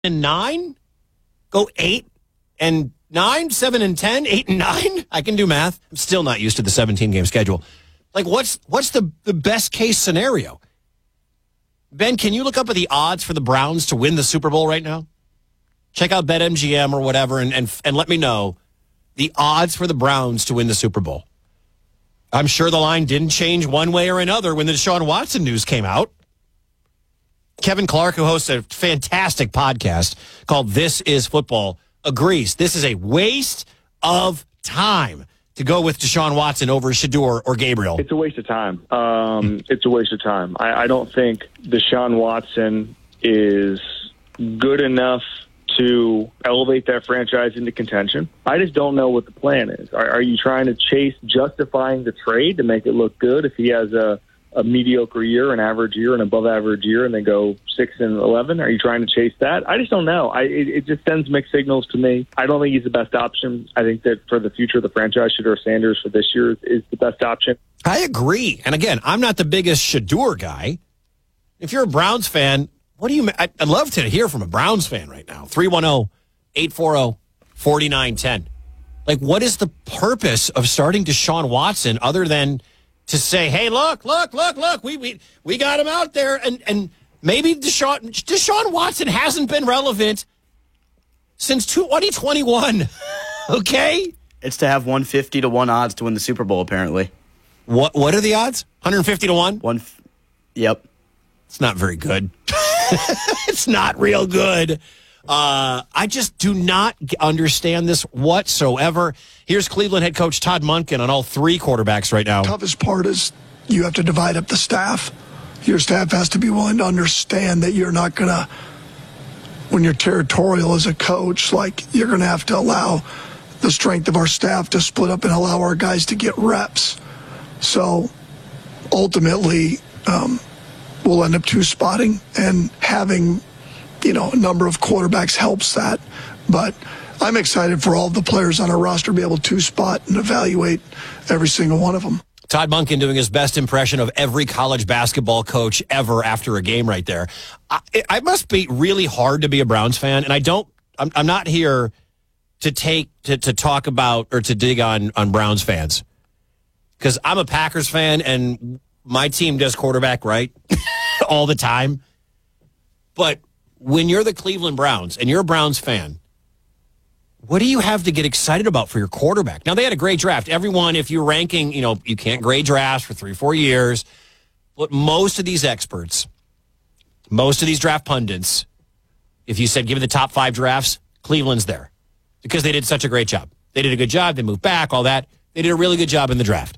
and 9? Go 8 and 9, 7 and 10, 8 and 9? I can do math. I'm still not used to the 17-game schedule. Like, what's the best case scenario? Ben, can you look up at the odds for the Browns to win the Super Bowl right now? Check out BetMGM or whatever and let me know the odds for the Browns to win the Super Bowl. I'm sure the line didn't change one way or another when the Deshaun Watson news came out. Kevin Clark, who hosts a fantastic podcast called This Is Football, agrees this is a waste of time to go with Deshaun Watson over Shedeur or Gabriel. It's a waste of time. It's a waste of time. I don't think Deshaun Watson is good enough to elevate that franchise into contention. I just don't know what the plan is. Are you trying to chase justifying the trade to make it look good if he has a mediocre year, an average year, an above average year, and they go 6-11? Are you trying to chase that? I just don't know. It just sends mixed signals to me. I don't think he's the best option. I think that for the future of the franchise, Shedeur Sanders for this year is the best option. I agree. And again, I'm not the biggest Shedeur guy. If you're a Browns fan, what do you? I'd love to hear from a Browns fan right now. 310-840-4910. Like, what is the purpose of starting Deshaun Watson other than to say, hey, look, we got him out there. And maybe Deshaun Watson hasn't been relevant since 2021. Okay? It's to have 150 to 1 odds to win the Super Bowl, apparently. What are the odds? 150 to 1? Yep. It's not very good. It's not real good. I just do not understand this whatsoever. Here's Cleveland head coach Todd Monken on all 3 quarterbacks right now. The toughest part is you have to divide up the staff. Your staff has to be willing to understand that you're not going to, when you're territorial as a coach, like you're going to have to allow the strength of our staff to split up and allow our guys to get reps. So ultimately, we'll end up 2-spotting, and having a number of quarterbacks helps that. But I'm excited for all of the players on our roster to be able to 2-spot and evaluate every single one of them. Todd Monken doing his best impression of every college basketball coach ever after a game right there. I must be really hard to be a Browns fan, and I'm not here to talk about or to dig on Browns fans, because I'm a Packers fan and my team does quarterback right all the time. But when you're the Cleveland Browns and you're a Browns fan, what do you have to get excited about for your quarterback? Now, they had a great draft. Everyone, if you're ranking, you can't grade drafts for 3-4 years. But most of these experts, most of these draft pundits, if you said give me the top 5 drafts, Cleveland's there because they did such a great job. They did a good job. They moved back, all that. They did a really good job in the draft.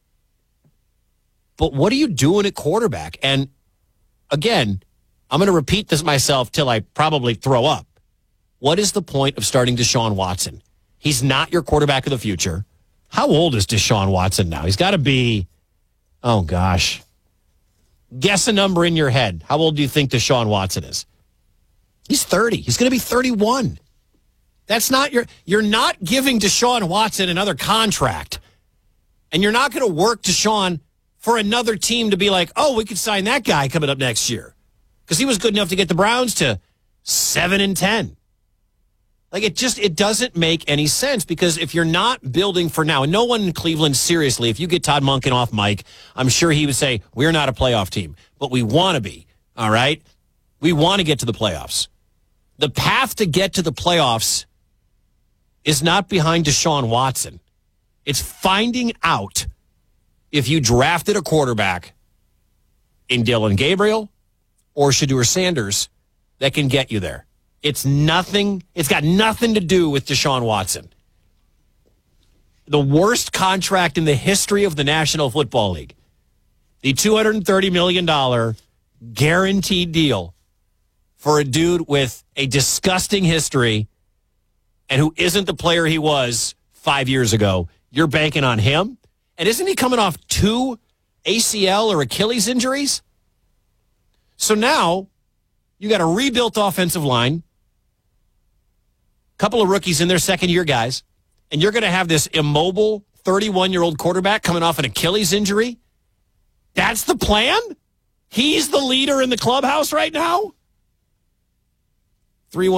But what are you doing at quarterback? And again, I'm going to repeat this myself till I probably throw up. What is the point of starting Deshaun Watson? He's not your quarterback of the future. How old is Deshaun Watson now? He's got to be, oh gosh. Guess a number in your head. How old do you think Deshaun Watson is? He's 30. He's going to be 31. That's not you're not giving Deshaun Watson another contract. And you're not going to work Deshaun for another team to be like, oh, we could sign that guy coming up next year. Because he was good enough to get the Browns to 7-10. Like, it doesn't make any sense, because if you're not building for now, and no one in Cleveland, seriously, if you get Todd Monken off mic, I'm sure he would say, we're not a playoff team, but we want to be, all right? We want to get to the playoffs. The path to get to the playoffs is not behind Deshaun Watson. It's finding out if you drafted a quarterback in Dillon Gabriel or Shedeur Sanders that can get you there. It's got nothing to do with Deshaun Watson. The worst contract in the history of the National Football League. The $230 million guaranteed deal for a dude with a disgusting history and who isn't the player he was 5 years ago. You're banking on him? And isn't he coming off 2 ACL or Achilles injuries? So now you got a rebuilt offensive line, couple of rookies in their second-year guys, and you're going to have this immobile 31-year-old quarterback coming off an Achilles injury? That's the plan? He's the leader in the clubhouse right now? 3